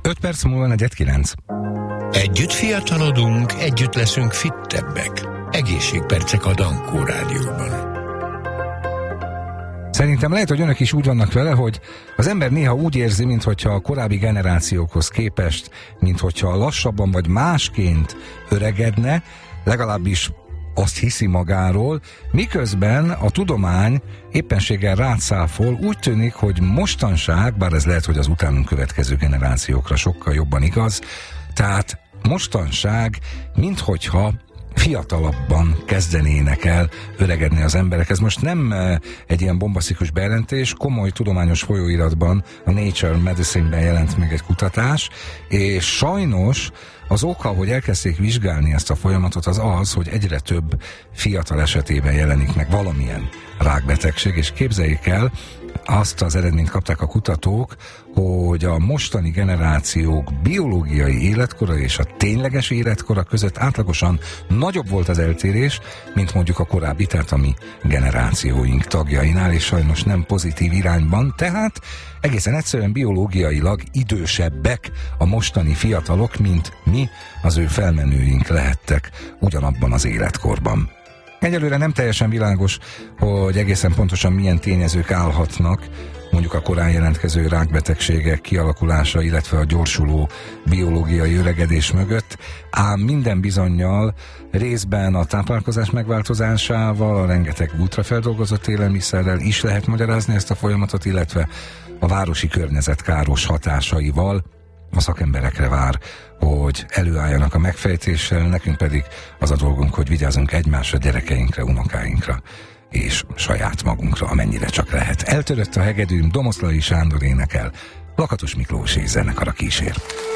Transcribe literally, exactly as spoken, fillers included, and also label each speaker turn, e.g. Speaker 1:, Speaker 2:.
Speaker 1: öt perc múlva negyed kilenc.
Speaker 2: Együtt fiatalodunk, együtt leszünk fittebbek. Egészségpercek a Dankó Rádióban.
Speaker 1: Szerintem lehet, hogy önök is úgy vannak vele, hogy az ember néha úgy érzi, minthogyha a korábbi generációkhoz képest, minthogyha lassabban vagy másként öregedne, legalábbis azt hiszi magáról, miközben a tudomány éppenséggel rátszáfol, úgy tűnik, hogy mostanság, bár ez lehet, hogy az utánunk következő generációkra sokkal jobban igaz, tehát mostanság, minthogyha fiatalabban kezdenének el öregedni az emberek. Ez most nem egy ilyen bombasztikus bejelentés, komoly tudományos folyóiratban, a Nature Medicine-ben jelent meg egy kutatás, és sajnos az oka, hogy elkezdték vizsgálni ezt a folyamatot, az az, hogy egyre több fiatal esetében jelenik meg valamilyen rákbetegség, és képzeljék el, azt az eredményt kapták a kutatók, hogy a mostani generációk biológiai életkora és a tényleges életkora között átlagosan nagyobb volt az eltérés, mint mondjuk a korábbi, tehát a mi generációink tagjainál, és sajnos nem pozitív irányban, tehát egészen egyszerűen biológiailag idősebbek a mostani fiatalok, mint mi, az ő felmenőink lehettek ugyanabban az életkorban. Egyelőre nem teljesen világos, hogy egészen pontosan milyen tényezők állhatnak mondjuk a korán jelentkező rákbetegségek kialakulása, illetve a gyorsuló biológiai öregedés mögött, ám minden bizonnyal részben a táplálkozás megváltozásával, a rengeteg ultrafeldolgozott élelmiszerrel is lehet magyarázni ezt a folyamatot, illetve a városi környezet káros hatásaival. A szakemberekre vár, hogy előálljanak a megfejtéssel, nekünk pedig az a dolgunk, hogy vigyázzunk egymásra, gyerekeinkre, unokáinkra és saját magunkra, amennyire csak lehet. Eltörött a hegedűm, Domoszlai Sándor énekel, Lakatos Miklós és zenekara kísér.